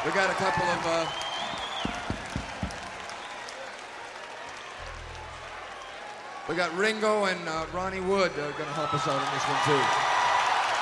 We got a couple of... we got Ringo and Ronnie Wood going to help us out on this one, too.